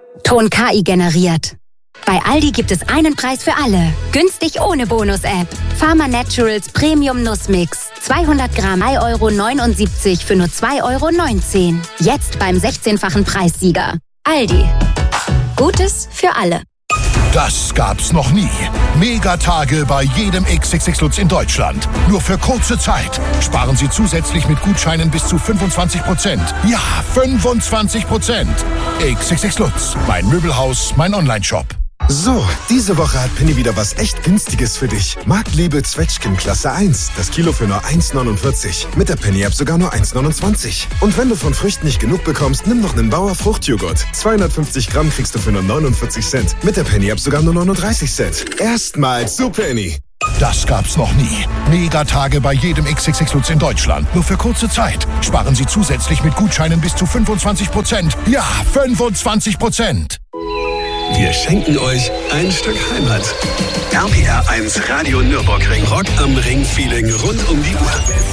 Ton KI generiert. Bei Aldi gibt es einen Preis für alle. Günstig ohne Bonus-App. Pharma Naturals Premium Nussmix. 200 Gramm, 3,79 € für nur 2,19 €. Jetzt beim 16-fachen Preissieger. Aldi. Gutes für alle. Das gab's noch nie. Megatage bei jedem XXX Lutz in Deutschland. Nur für kurze Zeit. Sparen Sie zusätzlich mit Gutscheinen bis zu 25%. Ja, 25%. XXX Lutz. Mein Möbelhaus, mein Onlineshop. So, diese Woche hat Penny wieder was echt Günstiges für dich. Marktliebe Zwetschgen Klasse 1. Das Kilo für nur 1,49. Mit der Penny-App sogar nur 1,29. Und wenn du von Früchten nicht genug bekommst, nimm noch einen Bauer Fruchtjoghurt. 250 Gramm kriegst du für nur 49 Cent. Mit der Penny-App sogar nur 39 Cent. Erstmals zu Penny. Das gab's noch nie. Megatage bei jedem XXX Lutz in Deutschland. Nur für kurze Zeit. Sparen Sie zusätzlich mit Gutscheinen bis zu 25%. Ja, 25%. Wir schenken euch ein Stück Heimat. RPR 1 Radio Nürburgring. Rock am Ring Feeling rund um die Uhr.